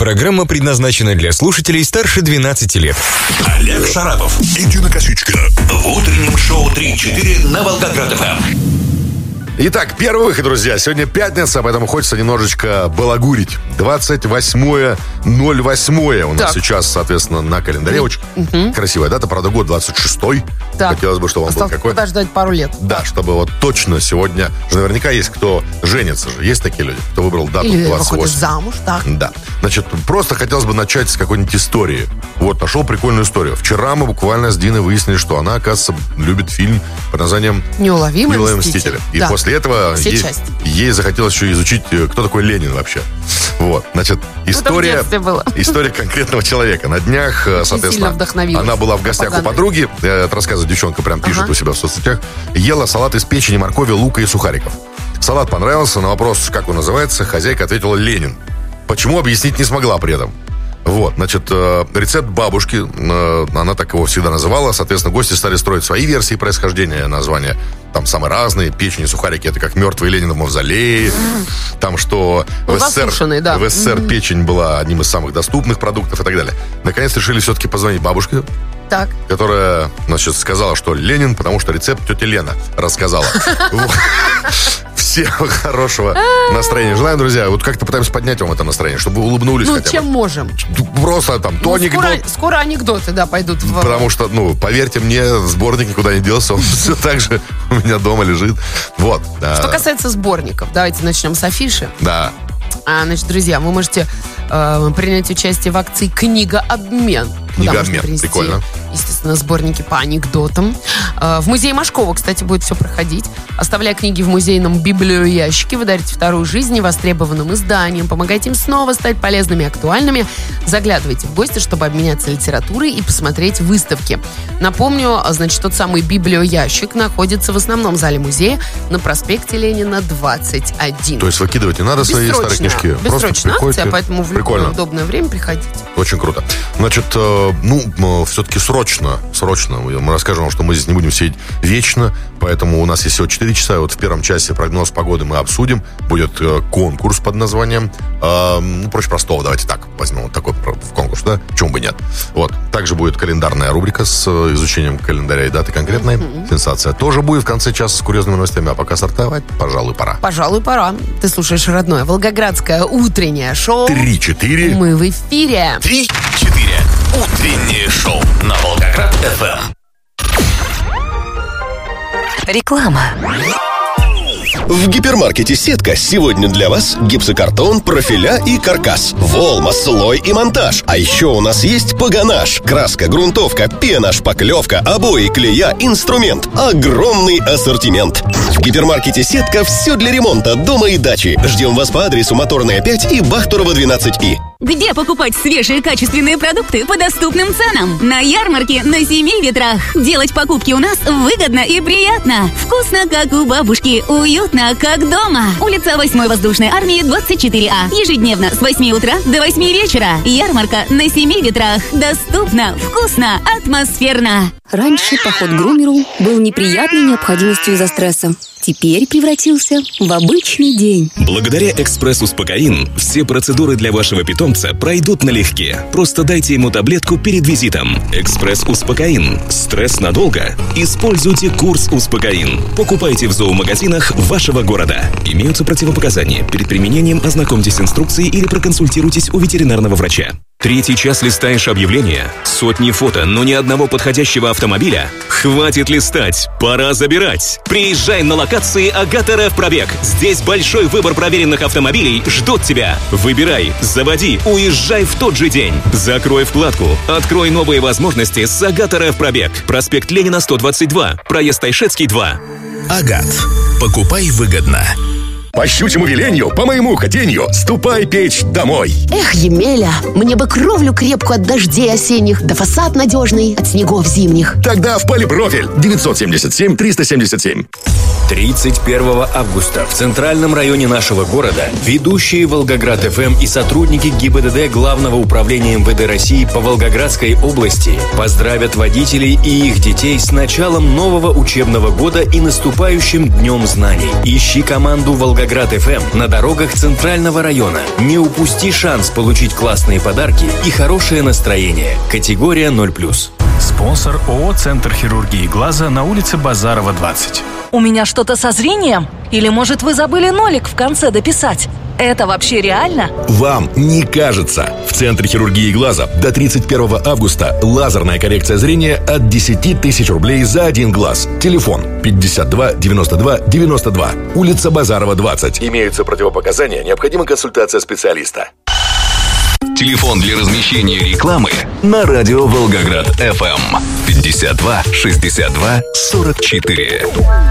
Программа предназначена для слушателей старше 12 лет. Олег Шарапов и Дина Косичкина в утреннем шоу 3-4 на Волгоград-ФМ. Итак, первый выход, друзья. Сегодня пятница, поэтому хочется немножечко балагурить. 28.08 у нас сейчас, соответственно, на календаре. Очень красивая дата, правда, год 26-й. Так. Хотелось бы, чтобы он был какой-то. Подождать пару лет. Да, чтобы вот точно сегодня... Же наверняка есть кто женится же. Есть такие люди, кто выбрал дату или 28. выходит замуж, так. Да. Значит, просто хотелось бы начать с какой-нибудь истории. Вот, нашел прикольную историю. Вчера мы буквально с Диной выяснили, что она, оказывается, любит фильм под названием «Неуловимые мстители». И да. после этого ей захотелось еще изучить, кто такой Ленин вообще. Вот, значит, история конкретного человека. На днях, соответственно, она была в гостях у подруги. Это рассказывает девчонка, прям пишет у себя в соцсетях. Ела салат из печени, моркови, лука и сухариков. Салат понравился. На вопрос, как он называется, хозяйка ответила «Ленин». Почему, объяснить не смогла при этом. Вот, значит, рецепт бабушки, она так его всегда называла. Соответственно, гости стали строить свои версии происхождения названия. Там самые разные. Печень и сухарики — это как мертвый Ленин в мавзолее. Там, что в СССР печень была одним из самых доступных продуктов и так далее. Наконец решили все-таки позвонить бабушке, которая, значит, сказала, что Ленин, потому что рецепт тетя Лена рассказала. Всем хорошего настроения желаем, друзья. Вот как-то пытаемся поднять вам это настроение, чтобы вы улыбнулись хотя бы. Ну, чем можем. Просто там то анекдот. Скоро анекдоты, пойдут. Потому что, поверьте мне, сборник никуда не делся. Он все так же у меня дома лежит. Вот. Что касается сборников, давайте начнем с афиши. Да. Значит, друзья, вы можете принять участие в акции «Книга-обмен». Книга-обмен, прикольно. Естественно, сборники по анекдотам. В музее Машкова, кстати, будет все проходить. Оставляя книги в музейном библиоящике, вы дарите вторую жизнь невостребованным изданиям, помогаете им снова стать полезными и актуальными. Заглядывайте в гости, чтобы обменяться литературой и посмотреть выставки. Напомню, значит, тот самый библиоящик находится в основном зале музея на проспекте Ленина, 21. То есть выкидывать не надо свои старые книжки? Бессрочная акция, поэтому в любое удобное время приходите. Очень круто. Значит, все-таки срочно. Мы расскажем вам, что мы здесь не будем сидеть вечно, поэтому у нас есть всего 4 часа. И вот в первом часе прогноз погоды мы обсудим. Будет конкурс под названием, проще простого, давайте так возьмем вот такой конкурс, да? Почему бы нет? Вот. Также будет календарная рубрика с изучением календаря и даты конкретной. Сенсация тоже будет в конце часа с курьезными новостями. А пока стартовать, пожалуй, пора. Пожалуй, пора. Ты слушаешь родное волгоградское утреннее шоу 3-4. Мы в эфире. 3-4. Утреннее шоу на Волгоград-ФМ. Реклама. В гипермаркете «Сетка» сегодня для вас гипсокартон, профиля и каркас, волма, слой и монтаж. А еще у нас есть погонаж, краска, грунтовка, пена, шпаклевка, обои, клея, инструмент. Огромный ассортимент. В гипермаркете «Сетка» все для ремонта дома и дачи. Ждем вас по адресу Моторная 5 и Бахтурова 12И. Где покупать свежие качественные продукты по доступным ценам? На ярмарке на 7 ветрах. Делать покупки у нас выгодно и приятно. Вкусно, как у бабушки. Уютно, как дома. Улица 8-й воздушной армии, 24А. Ежедневно с 8 утра до 8 вечера. Ярмарка на 7 ветрах. Доступно, вкусно, атмосферно. Раньше поход к грумеру был неприятной необходимостью из-за стресса. Теперь превратился в обычный день. Благодаря «Экспресс-Успокоин» все процедуры для вашего питомца пройдут налегке. Просто дайте ему таблетку перед визитом. «Экспресс-Успокоин». Стресс надолго? Используйте курс «Успокоин». Покупайте в зоомагазинах вашего города. Имеются противопоказания. Перед применением ознакомьтесь с инструкцией или проконсультируйтесь у ветеринарного врача. Третий час листаешь объявления, сотни фото, но ни одного подходящего автомобиля? Хватит листать, пора забирать. Приезжай на локации «Агат РФ Пробег». Здесь большой выбор проверенных автомобилей ждут тебя. Выбирай, заводи, уезжай в тот же день. Закрой вкладку, открой новые возможности с «Агат РФ Пробег». Проспект Ленина, 122, проезд Тайшетский, 2. «Агат». Покупай выгодно. По щучьему велению, по моему хотению, ступай печь домой. Эх, Емеля, мне бы кровлю крепкую от дождей осенних, да фасад надежный от снегов зимних. Тогда в Полипрофиль 977-377. 31 августа в центральном районе нашего города ведущие Волгоград-ФМ и сотрудники ГИБДД Главного управления МВД России по Волгоградской области поздравят водителей и их детей с началом нового учебного года и наступающим Днем знаний. Ищи команду Волгоград Волгоград-ФМ на дорогах Центрального района. Не упусти шанс получить классные подарки и хорошее настроение. Категория 0+. Спонсор ООО «Центр хирургии глаза» на улице Базарова, 20. У меня что-то со зрением? Или, может, вы забыли нолик в конце дописать? Это вообще реально? Вам не кажется. В Центре хирургии глаза до 31 августа лазерная коррекция зрения от 10 тысяч рублей за один глаз. Телефон 52 92 92. Улица Базарова, 20. Имеются противопоказания, необходима консультация специалиста. Телефон для размещения рекламы на радио Волгоград ФМ 52 62 44.